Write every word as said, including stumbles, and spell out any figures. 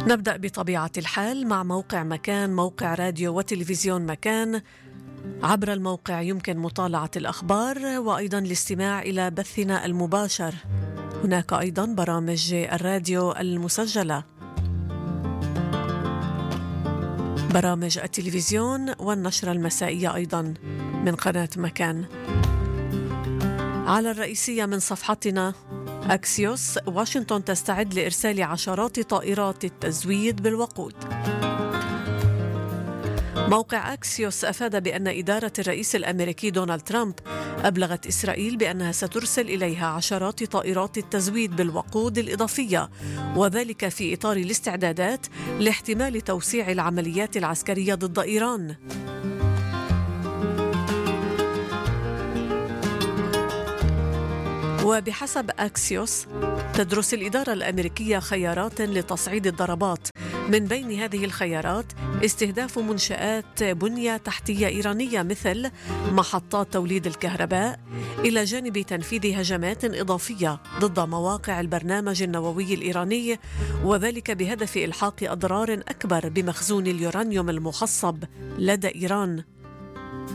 نبدأ بطبيعة الحال مع موقع مكان، موقع راديو وتلفزيون مكان. عبر الموقع يمكن مطالعة الأخبار وأيضا الاستماع إلى بثنا المباشر. هناك أيضا برامج الراديو المسجلة، برامج التلفزيون والنشرة المسائية أيضا من قناة مكان. على الرئيسية من صفحتنا أكسيوس، واشنطن تستعد لإرسال عشرات طائرات التزويد بالوقود. موقع أكسيوس أفاد بأن إدارة الرئيس الأمريكي دونالد ترامب أبلغت إسرائيل بأنها سترسل إليها عشرات طائرات التزويد بالوقود الإضافية، وذلك في إطار الاستعدادات لاحتمال توسيع العمليات العسكرية ضد إيران. وبحسب أكسيوس تدرس الإدارة الأمريكية خيارات لتصعيد الضربات، من بين هذه الخيارات استهداف منشآت بنية تحتية إيرانية مثل محطات توليد الكهرباء، إلى جانب تنفيذ هجمات إضافية ضد مواقع البرنامج النووي الإيراني، وذلك بهدف إلحاق أضرار أكبر بمخزون اليورانيوم المخصب لدى إيران.